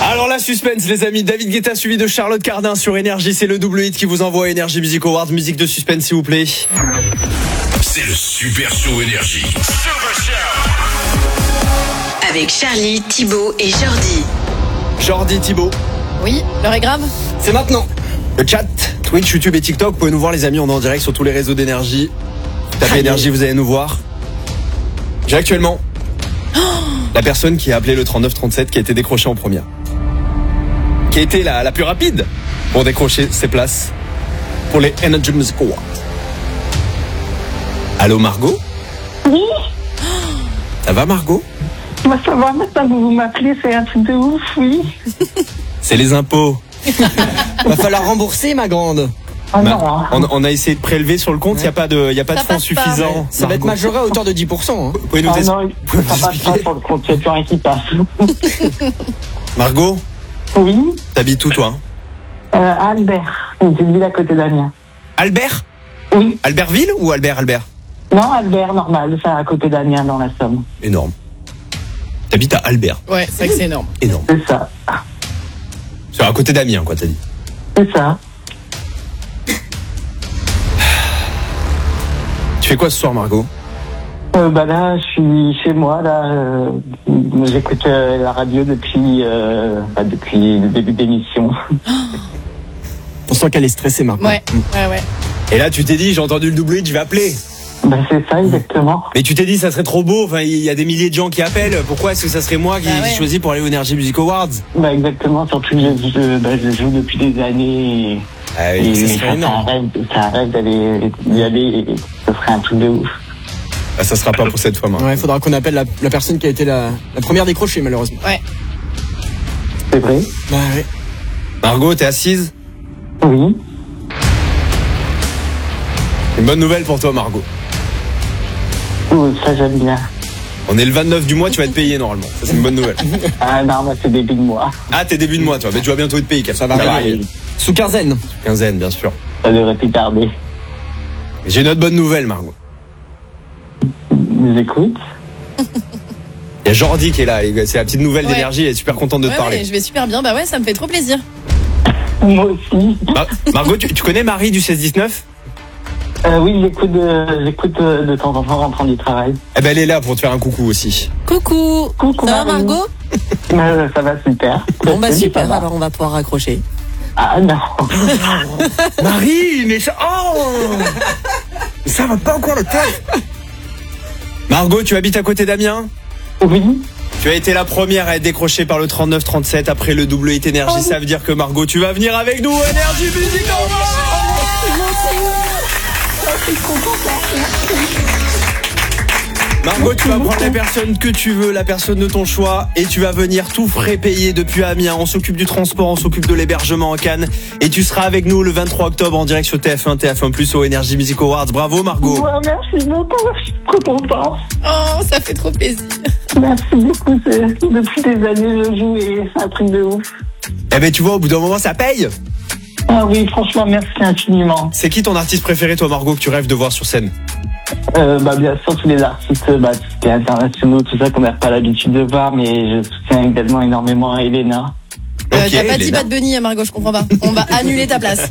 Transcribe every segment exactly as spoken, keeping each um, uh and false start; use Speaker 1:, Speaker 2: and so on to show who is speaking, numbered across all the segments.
Speaker 1: Alors la suspense les amis, David Guetta suivi de Charlotte Cardin sur Énergie, c'est le double hit qui vous envoie Énergie Music Awards, musique de suspense s'il vous plaît.
Speaker 2: C'est le Super Show Énergie. Super Show.
Speaker 3: Avec Charlie, Thibaut et Jordi.
Speaker 1: Jordi, Thibaut.
Speaker 4: Oui, l'heure est grave.
Speaker 1: C'est maintenant. Le chat, Twitch, YouTube et TikTok, vous pouvez nous voir les amis, on est en direct sur tous les réseaux d'Énergie. Tapez Énergie, vous allez nous voir. J'ai actuellement oh la personne qui a appelé le trente-neuf trente-sept qui a été décrochée en première. Qui a été la, la plus rapide pour décrocher ses places pour les Energy Music Awards. Allô Margot?
Speaker 5: Oui.
Speaker 1: Ça va Margot?
Speaker 5: Moi ça va, maintenant que vous m'appelez, c'est un truc de ouf, oui.
Speaker 1: C'est les impôts.
Speaker 6: Va falloir rembourser ma grande.
Speaker 5: Oh
Speaker 1: bah,
Speaker 5: non.
Speaker 1: on, on a essayé de prélever sur le compte, il ouais. n'y a pas de, y a pas
Speaker 4: ça
Speaker 1: de fonds suffisants.
Speaker 6: Ça Margot. Va être majoré à hauteur de dix pour cent. Hein.
Speaker 1: Vous pouvez nous
Speaker 5: oh
Speaker 1: es...
Speaker 5: non, ça passe pas sur le compte, il n'y a plus rien qui passe.
Speaker 1: Margot?
Speaker 5: Oui.
Speaker 1: T'habites où toi?
Speaker 5: euh, Albert, une petite ville à côté d'Amiens.
Speaker 1: Albert?
Speaker 5: Oui.
Speaker 1: Albertville ou Albert Albert?
Speaker 5: Non, Albert, normal, c'est à côté d'Amiens dans la Somme.
Speaker 1: Énorme. T'habites à Albert?
Speaker 4: Ouais, c'est vrai que c'est énorme.
Speaker 1: Énorme.
Speaker 5: C'est ça.
Speaker 1: C'est à côté d'Amiens, quoi, t'as dit?
Speaker 5: C'est ça.
Speaker 1: Tu fais quoi ce soir, Margot?
Speaker 5: euh, Bah là, je suis chez moi, là. Euh, j'écoute euh, la radio depuis, euh, bah, depuis le début d'émission.
Speaker 6: On sent qu'elle est stressée maintenant.
Speaker 4: Ouais, ouais, ouais.
Speaker 1: Et là, tu t'es dit, j'ai entendu le double hit, je vais appeler.
Speaker 5: Bah c'est ça, exactement.
Speaker 1: Mais tu t'es dit, ça serait trop beau, enfin, il y a des milliers de gens qui appellent. Pourquoi est-ce que ça serait moi qui
Speaker 4: bah ouais.
Speaker 1: choisis pour aller aux Energy Music Awards?
Speaker 5: Bah exactement, surtout que je, je, bah, je joue depuis des années. Et...
Speaker 1: Ah oui,
Speaker 5: et
Speaker 1: ça
Speaker 5: mais
Speaker 1: serait
Speaker 5: ça,
Speaker 1: énorme.
Speaker 5: ça rêve, ça rêve d'aller d'y aller et ce serait un truc de ouf.
Speaker 1: Ah, ça sera pas pour cette fois, Margot.
Speaker 6: Ouais, il faudra qu'on appelle la, la personne qui a été la, la première décrochée, malheureusement.
Speaker 4: Ouais.
Speaker 5: C'est vrai?
Speaker 6: Bah ouais.
Speaker 1: Margot, t'es assise?
Speaker 5: Oui.
Speaker 1: Une bonne nouvelle pour toi, Margot.
Speaker 5: Oh, ça j'aime bien.
Speaker 1: On est le vingt-neuf du mois, tu vas être payé normalement. Ça, c'est une bonne nouvelle.
Speaker 5: Ah non, moi c'est début de mois.
Speaker 1: Ah, t'es début de mois, toi. Mais tu vas bientôt être payé, ça va
Speaker 5: Ça va
Speaker 1: arriver.
Speaker 5: arriver.
Speaker 6: Sous quinzaine.
Speaker 1: Quinzaine, bien sûr.
Speaker 5: Ça devrait plus tarder.
Speaker 1: J'ai une autre bonne nouvelle, Margot.
Speaker 5: Nous écoute.
Speaker 1: Il y a Jordi qui est là. C'est la petite nouvelle
Speaker 4: Ouais.
Speaker 1: d'Énergie. Elle est super contente de
Speaker 4: Ouais,
Speaker 1: te parler.
Speaker 4: ouais, je vais super bien. Bah ouais, ça me fait trop plaisir.
Speaker 5: Moi aussi.
Speaker 1: Mar- Margot, tu, tu connais Marie du seize dix-neuf?
Speaker 5: Euh, oui, j'écoute de, j'écoute de, de temps en temps en rentrant du travail.
Speaker 1: Eh ben, elle est là pour te faire un coucou aussi.
Speaker 4: Coucou.
Speaker 5: Coucou,
Speaker 4: Ça va
Speaker 5: Marie.
Speaker 4: Margot?
Speaker 5: Euh, ça va super.
Speaker 4: Bon bah
Speaker 5: Salut,
Speaker 4: super,
Speaker 5: ça va.
Speaker 4: alors on va pouvoir raccrocher.
Speaker 5: Ah non.
Speaker 1: Marie, mais ça... Oh ça va pas encore le temps. Margot, tu habites à côté d'Amiens?
Speaker 5: Oui.
Speaker 1: Tu as été la première à être décrochée par le trente-neuf trente-sept après le double hit Énergie.
Speaker 5: Oh,
Speaker 1: ça veut dire que Margot, tu vas venir avec nous Énergie Music Awards. Margot, tu vas prendre la personne que tu veux, la personne de ton choix, et tu vas venir tout frais payer depuis Amiens. On s'occupe du transport, on s'occupe de l'hébergement en Cannes, et tu seras avec nous le vingt-trois octobre en direct sur T F un, T F un plus, au Energy Music Awards. Bravo Margot.
Speaker 5: Ouais, merci beaucoup, je suis trop contente.
Speaker 4: Oh, ça fait trop plaisir.
Speaker 5: Merci beaucoup, c'est- depuis des années je joue et c'est un truc de ouf.
Speaker 1: Eh ben tu vois, au bout d'un moment ça paye.
Speaker 5: Ah oui, franchement, merci infiniment.
Speaker 1: C'est qui ton artiste préféré toi Margot que tu rêves de voir sur scène?
Speaker 5: Euh, bah, bien sûr, tous les artistes, bah, tout ce qui est internationaux, tout ça qu'on n'a pas l'habitude de voir, mais je soutiens également énormément Elena.
Speaker 4: Euh,
Speaker 1: Ok,
Speaker 4: T'as pas dit
Speaker 1: Elena.
Speaker 4: Bad Bunny, Margot, je comprends pas. On va annuler ta place.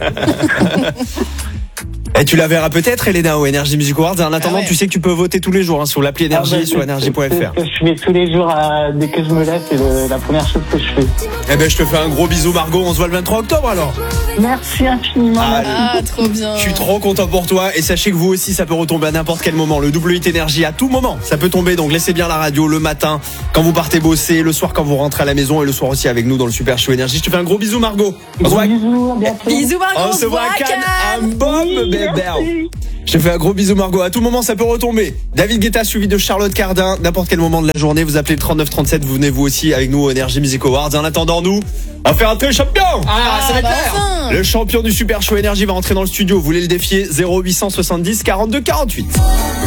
Speaker 1: Et tu la verras peut-être Elena au Energy Music Awards. En attendant,
Speaker 4: Ah ouais.
Speaker 1: tu sais que tu peux voter tous les jours hein, sur l'appli Énergie,
Speaker 5: Ah bah,
Speaker 1: sur
Speaker 5: c'est-
Speaker 1: énergie point
Speaker 5: c'est
Speaker 1: f r.
Speaker 5: ce que je fais tous les jours, euh, dès que je me lève, c'est le- la première chose que je fais.
Speaker 1: Eh ben je te fais un gros bisou Margot, on se voit le vingt-trois octobre alors.
Speaker 5: Merci infiniment.
Speaker 1: Ah,
Speaker 5: merci.
Speaker 4: Ah, trop bien.
Speaker 1: Je suis trop content pour toi et sachez que vous aussi ça peut retomber à n'importe quel moment. Le double hit Énergie à tout moment, ça peut tomber, donc laissez bien la radio le matin quand vous partez bosser, le soir quand vous rentrez à la maison et le soir aussi avec nous dans le Super Show Énergie. Je te fais un gros bisou Margot. On se
Speaker 5: Gros
Speaker 1: voit à-
Speaker 5: bisous, à bientôt.
Speaker 4: Bisous Margot.
Speaker 1: on se voit à Cannes, un bon
Speaker 5: Oui,
Speaker 1: bébé.
Speaker 5: merci.
Speaker 1: Je te fais un gros bisou Margot, à tout moment ça peut retomber. David Guetta suivi de Charlotte Cardin, n'importe quel moment de la journée, vous appelez le trente-neuf trente-sept, vous venez vous aussi avec nous au Energy Music Awards. En attendant nous, on va faire un très champion.
Speaker 6: Ah, ça va être
Speaker 4: bah
Speaker 6: clair.
Speaker 4: enfin.
Speaker 1: Le champion du Super Show Énergie va rentrer dans le studio, vous voulez le défier? Zéro huit cent soixante-dix quarante-deux quarante-huit.